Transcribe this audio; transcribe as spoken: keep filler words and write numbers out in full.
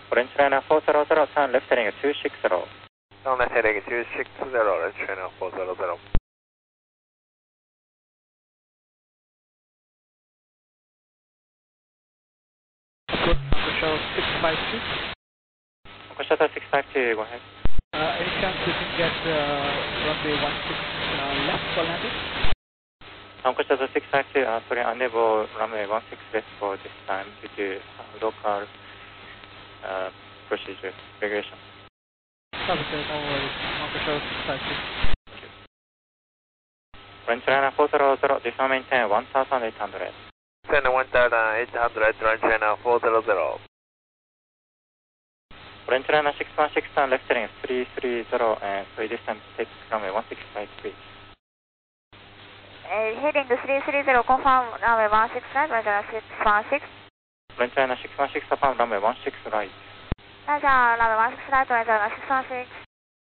French liner four zero zero, turn left heading two six zero. Turn left heading two six zero, French liner four zero zero. Good, Uncle Show six five two. Uncle Shuttle six five two, go ahead. Uh, any chance we can get uh, runway one six uh, left for landing? Uncle Shuttle six five two, uh, sorry, unable runway one six left for this time due to uh, local uh, procedure, regulation. Copy, sir, no worries. Uncle Show six five two. French liner four zero zero, descend maintain one thousand eight hundred. Descend one thousand eight hundred, French liner four zero zero. French liner six one six, turn left heading three three zero, and so this time take runway one six five three. Uh, heading three three zero, confirm runway one six right, Roger six one six. French liner six one six, confirm runway one six right. Roger, runway one six right, Roger six one six.